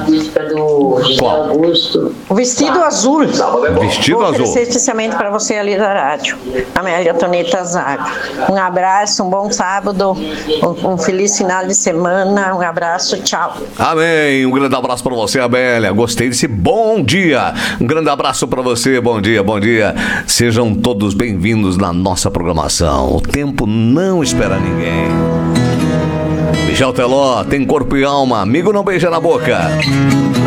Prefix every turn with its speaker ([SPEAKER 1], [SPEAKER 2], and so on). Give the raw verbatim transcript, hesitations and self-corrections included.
[SPEAKER 1] música do José
[SPEAKER 2] Qual?
[SPEAKER 1] Augusto.
[SPEAKER 3] O vestido azul.
[SPEAKER 2] Vestido
[SPEAKER 3] Vou
[SPEAKER 2] azul.
[SPEAKER 3] oferecer especialmente para você ali da rádio. Amélia Toneta Zago. Um abraço, um bom sábado, um, um feliz final de semana. Um abraço, tchau.
[SPEAKER 2] Amém. Um grande abraço pra você, Amélia. Gostei desse bom dia. Um grande abraço pra você. Bom dia, bom dia. Sejam todos bem-vindos na nossa programação. O tempo não espera ninguém. Michel Teló, tem corpo e alma. Amigo não beija na boca.